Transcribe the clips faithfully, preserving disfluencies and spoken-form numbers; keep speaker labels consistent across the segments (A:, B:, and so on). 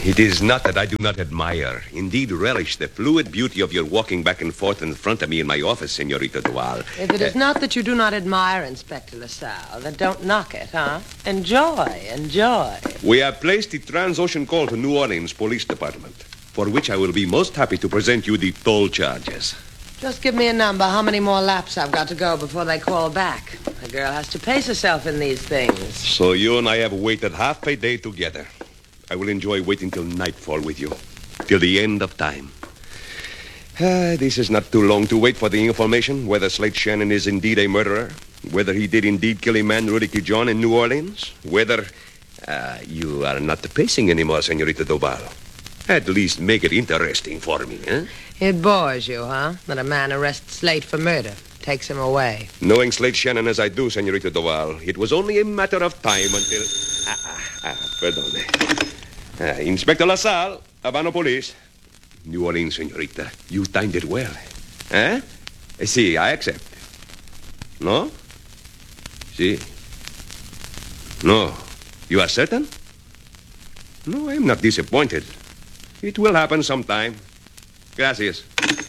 A: It is not that I do not admire, indeed relish, the fluid beauty of your walking back and forth in front of me in my office, Senorita Duval.
B: If it is uh, not that you do not admire Inspector LaSalle, then don't knock it, huh? Enjoy, enjoy.
A: We have placed the Transocean call to New Orleans Police Department, for which I will be most happy to present you the toll charges.
B: Just give me a number, how many more laps I've got to go before they call back. A girl has to pace herself in these things.
A: So you and I have waited half a day together. I will enjoy waiting till nightfall with you, till the end of time. Uh, this is not too long to wait for the information whether Slate Shannon is indeed a murderer, whether he did indeed kill a man, Rudy John, in New Orleans, whether... Uh, you are not pacing anymore, Senorita Duval. At least make it interesting for me, eh?
B: It bores you, huh? That a man arrests Slate for murder, takes him away.
A: Knowing Slate Shannon as I do, Senorita Duval, it was only a matter of time until... Ah, ah, ah, perdone. Uh, Inspector LaSalle, Havana Police. New Orleans, Senorita. You timed it well. Eh? See, I accept. No? See. No. You are certain? No, I'm not disappointed. It will happen sometime. Gracias.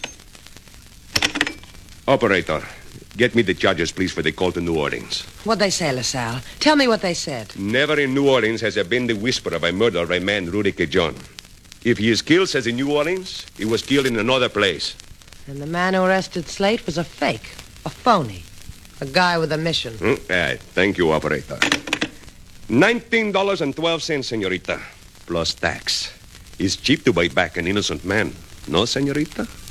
A: Operator, get me the charges, please, for the call to New Orleans.
B: What'd they say, LaSalle? Tell me what they said.
A: Never in New Orleans has there been the whisper of a murder of a man, Rudy John. If he is killed, says in New Orleans, he was killed in another place.
B: And the man who arrested Slate was a fake, a phony, a guy with a mission.
A: Mm, right. Thank you, operator. Nineteen dollars and twelve cents, Senorita, plus tax. It's cheap to buy back an innocent man. No, Senorita?